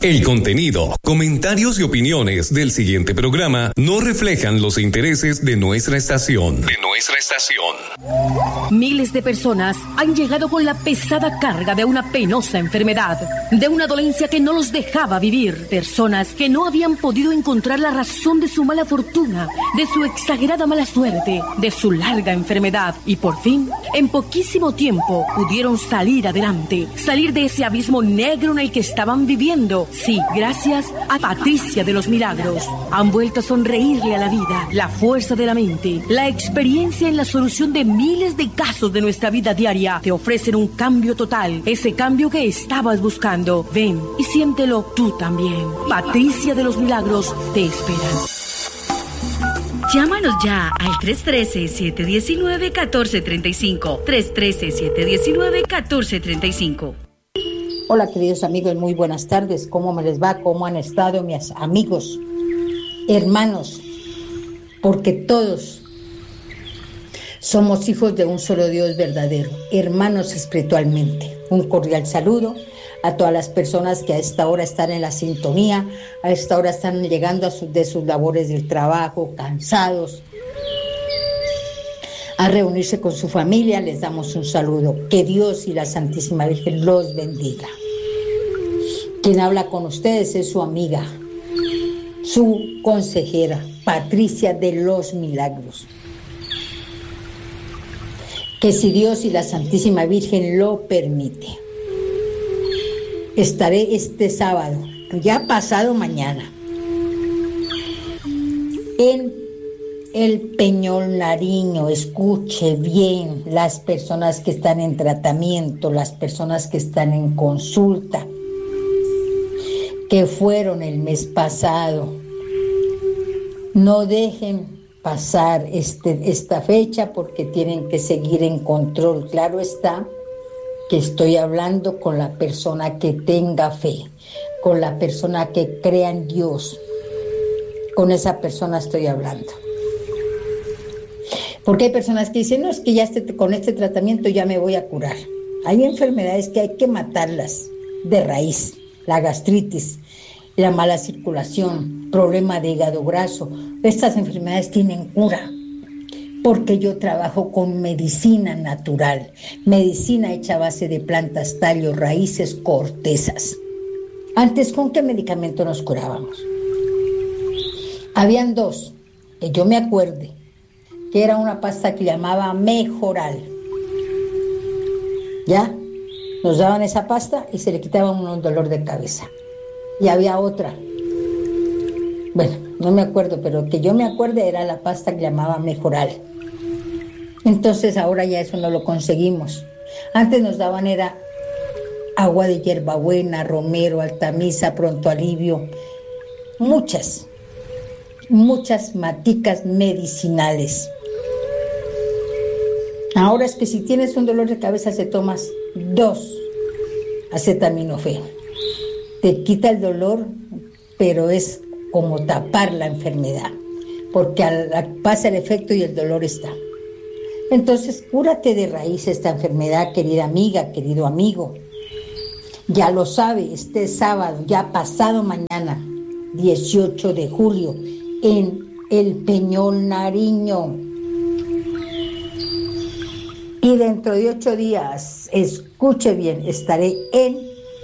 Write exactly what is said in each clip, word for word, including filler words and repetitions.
El contenido, comentarios y opiniones del siguiente programa no reflejan los intereses de nuestra estación. De nuestra estación. Miles de personas han llegado con la pesada carga de una penosa enfermedad, de una dolencia que no los dejaba vivir. Personas que no habían podido encontrar la razón de su mala fortuna, de su exagerada mala suerte, de su larga enfermedad. Y por fin, en poquísimo tiempo, pudieron salir adelante, salir de ese abismo negro en el que estaban viviendo. Sí, gracias a Patricia de los Milagros. Han vuelto a sonreírle a la vida, la fuerza de la mente, la experiencia en la solución de miles de casos de nuestra vida diaria. Te ofrecen un cambio total, ese cambio que estabas buscando. Ven y siéntelo tú también. Patricia de los Milagros te esperan. Llámanos ya al tres uno tres, siete uno nueve, uno cuatro tres cinco. tres uno tres, siete uno nueve, uno cuatro tres cinco. Hola queridos amigos, muy buenas tardes. ¿Cómo me les va? ¿Cómo han estado mis amigos, hermanos? Porque todos somos hijos de un solo Dios verdadero, hermanos espiritualmente. Un cordial saludo a todas las personas que a esta hora están en la sintonía, a esta hora están llegando a sus, de sus labores del trabajo, cansados, a reunirse con su familia. Les damos un saludo. Que Dios y la Santísima Virgen los bendiga. Quien habla con ustedes es su amiga, su consejera, Patricia de los Milagros. Que si Dios y la Santísima Virgen lo permite, estaré este sábado, ya pasado mañana, en el Peñol Nariño. Escuche bien, las personas que están en tratamiento, las personas que están en consulta, que fueron el mes pasado, no dejen pasar este, esta fecha porque tienen que seguir en control. Claro está que estoy hablando con la persona que tenga fe, con la persona que crea en Dios. Con esa persona estoy hablando. Porque hay personas que dicen, no, es que ya este, con este tratamiento ya me voy a curar. Hay enfermedades que hay que matarlas de raíz. La gastritis, la mala circulación, problema de hígado graso. Estas enfermedades tienen cura. Porque yo trabajo con medicina natural. Medicina hecha a base de plantas, tallos, raíces, cortezas. Antes, ¿con qué medicamento nos curábamos? Habían dos, que yo me acuerde, que era una pasta que llamaba Mejoral. ¿Ya? Nos daban esa pasta y se le quitaba un dolor de cabeza. Y había otra. Bueno, no me acuerdo, pero que yo me acuerde era la pasta que llamaba Mejoral. Entonces ahora ya eso no lo conseguimos. Antes nos daban era agua de hierbabuena, romero, altamisa, pronto alivio. Muchas, muchas maticas medicinales. Ahora es que si tienes un dolor de cabeza te tomas dos acetaminofén. Te quita el dolor, pero es como tapar la enfermedad, porque al, pasa el efecto y el dolor está. Entonces, cúrate de raíz esta enfermedad, querida amiga, querido amigo. Ya lo sabe, este sábado, ya pasado mañana, dieciocho de julio, en el Peñol Nariño. Y dentro de ocho días, escuche bien, estaré en,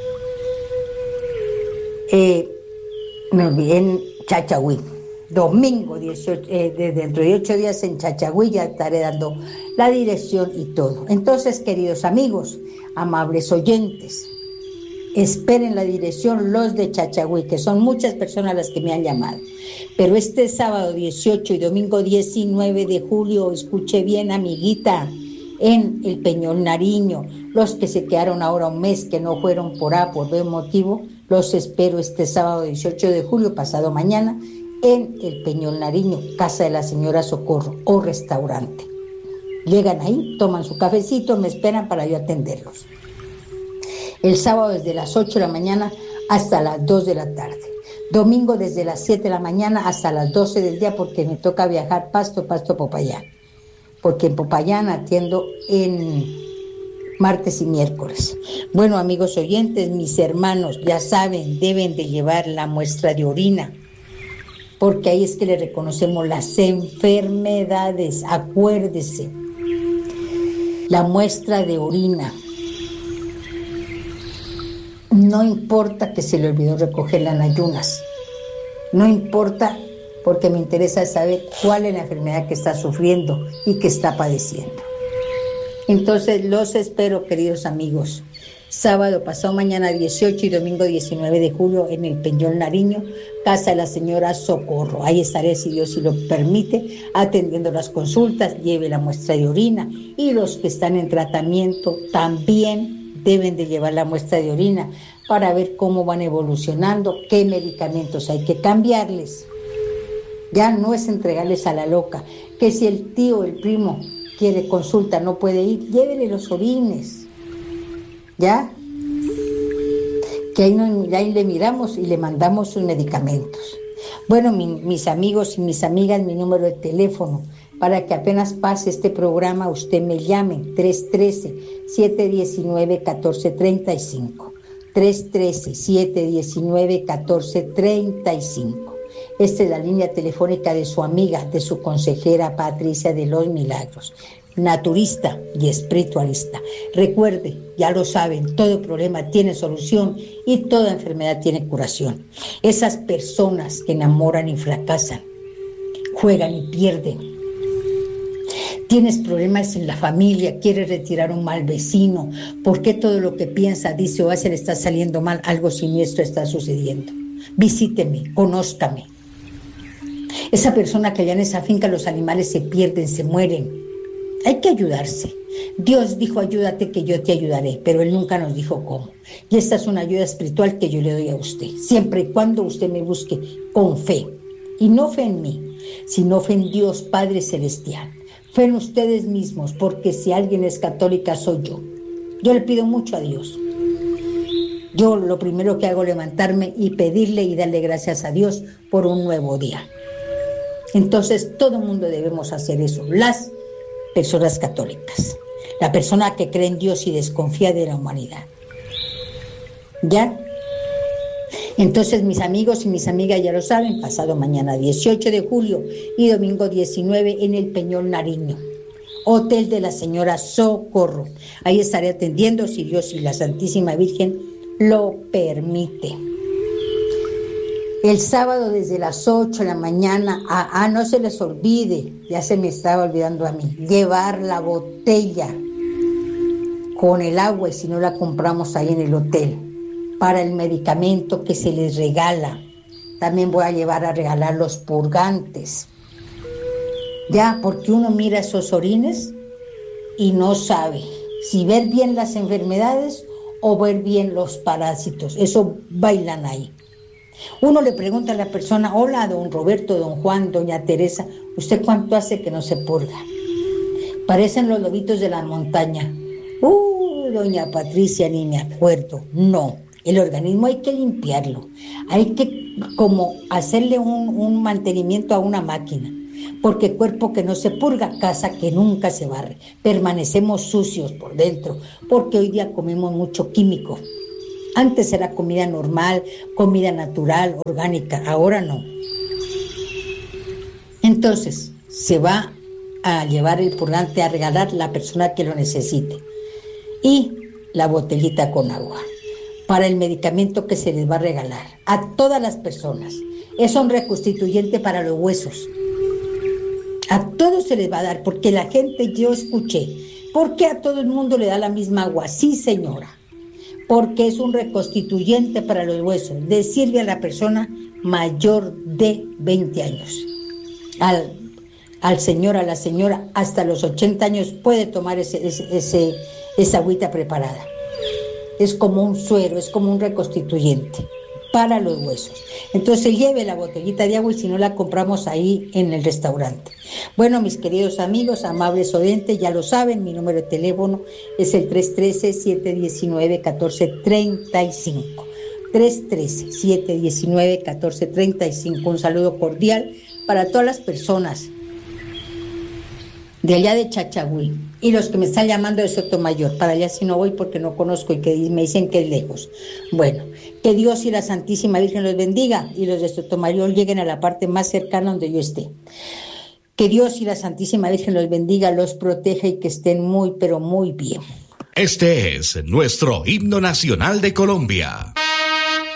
eh, me olvidé, en Chachagüí. Domingo dieciocho, eh, de dentro de ocho días en Chachagüí, ya estaré dando la dirección y todo. Entonces, queridos amigos, amables oyentes, esperen la dirección los de Chachagüí, que son muchas personas las que me han llamado. Pero este sábado dieciocho y domingo diecinueve de julio, escuche bien, amiguita, en el Peñol Nariño. Los que se quedaron ahora un mes, que no fueron por A, por B motivo, los espero este sábado dieciocho de julio, pasado mañana, en el Peñol Nariño, Casa de la Señora Socorro o restaurante. Llegan ahí, toman su cafecito, me esperan para yo atenderlos. El sábado desde las ocho de la mañana hasta las dos de la tarde. Domingo desde las siete de la mañana hasta las doce del día, porque me toca viajar Pasto, Pasto, Popayán. Porque en Popayán atiendo en martes y miércoles. Bueno, amigos oyentes, mis hermanos, ya saben, deben de llevar la muestra de orina, porque ahí es que le reconocemos las enfermedades. Acuérdese, la muestra de orina. No importa que se le olvidó recogerla en ayunas, no importa, porque me interesa saber cuál es la enfermedad que está sufriendo y que está padeciendo. Entonces los espero, queridos amigos, sábado pasado mañana dieciocho y domingo diecinueve de julio en el Peñol Nariño, casa de la señora Socorro. Ahí estaré, si Dios si lo permite, atendiendo las consultas. Lleve la muestra de orina, y los que están en tratamiento también deben de llevar la muestra de orina para ver cómo van evolucionando, qué medicamentos hay que cambiarles. Ya no es entregarles a la loca, que si el tío, el primo quiere consulta, no puede ir, llévele los orines, ¿ya? Que ahí, no, ahí le miramos y le mandamos sus medicamentos. Bueno, mi, mis amigos y mis amigas, mi número de teléfono, para que apenas pase este programa, usted me llame, tres uno tres, siete uno nueve, uno cuatro tres cinco, tres uno tres, siete uno nueve, uno cuatro tres cinco. Esta es la línea telefónica de su amiga, de su consejera Patricia de los Milagros, naturista y espiritualista. Recuerde, ya lo saben, todo problema tiene solución y toda enfermedad tiene curación. Esas personas que enamoran y fracasan, juegan y pierden. Tienes problemas en la familia, quieres retirar un mal vecino, ¿por qué todo lo que piensa, dice o hace le está saliendo mal? Algo siniestro está sucediendo. Visíteme, conózcame. Esa persona que allá en esa finca los animales se pierden, se mueren. Hay que ayudarse. Dios dijo, ayúdate que yo te ayudaré, pero Él nunca nos dijo cómo. Y esta es una ayuda espiritual que yo le doy a usted, siempre y cuando usted me busque con fe. Y no fe en mí, sino fe en Dios Padre Celestial. Fe en ustedes mismos, porque si alguien es católica soy yo. Yo le pido mucho a Dios. Yo lo primero que hago es levantarme y pedirle y darle gracias a Dios por un nuevo día. Entonces todo el mundo debemos hacer eso, las personas católicas, la persona que cree en Dios y desconfía de la humanidad. ¿Ya? Entonces mis amigos y mis amigas ya lo saben, pasado mañana dieciocho de julio y domingo diecinueve en el Peñol Nariño, Hotel de la Señora Socorro. Ahí estaré atendiendo si Dios y la Santísima Virgen lo permite. El sábado desde las ocho de la mañana, ah, ah, no se les olvide, ya se me estaba olvidando a mí, llevar la botella con el agua, y si no la compramos ahí en el hotel, para el medicamento que se les regala. También voy a llevar a regalar los purgantes. Ya, porque uno mira esos orines y no sabe si ver bien las enfermedades o ver bien los parásitos. Eso bailan ahí. Uno le pregunta a la persona, hola, don Roberto, don Juan, doña Teresa, ¿usted cuánto hace que no se purga? Parecen los lobitos de la montaña. Uh, doña Patricia, ni me acuerdo. No, el organismo hay que limpiarlo. Hay que como hacerle un, un mantenimiento a una máquina. Porque cuerpo que no se purga, casa que nunca se barre. Permanecemos sucios por dentro, porque hoy día comemos mucho químico. Antes era comida normal, comida natural, orgánica, ahora no. Entonces, se va a llevar el purgante a regalar a la persona que lo necesite. Y la botellita con agua para el medicamento que se les va a regalar a todas las personas. Es un reconstituyente para los huesos. A todos se les va a dar, porque la gente, yo escuché, ¿por qué a todo el mundo le da la misma agua? Sí, señora. Porque es un reconstituyente para los huesos, le sirve a la persona mayor de veinte años. Al, al señor, a la señora, hasta los ochenta años puede tomar ese, ese, ese, esa agüita preparada. Es como un suero, es como un reconstituyente para los huesos. Entonces lleve la botellita de agua y si no la compramos ahí en el restaurante. Bueno, mis queridos amigos, amables oyentes, ya lo saben, mi número de teléfono es el tres uno tres, siete uno nueve, uno cuatro tres cinco. tres uno tres, siete uno nueve, uno cuatro tres cinco. Un saludo cordial para todas las personas de allá de Chachagüí, y los que me están llamando de Sotomayor. Para allá sí no voy porque no conozco y que me dicen que es lejos. Bueno, que Dios y la Santísima Virgen los bendiga y los de Sotomayor lleguen a la parte más cercana donde yo esté. Que Dios y la Santísima Virgen los bendiga, los proteja y que estén muy, pero muy bien. Este es nuestro himno nacional de Colombia.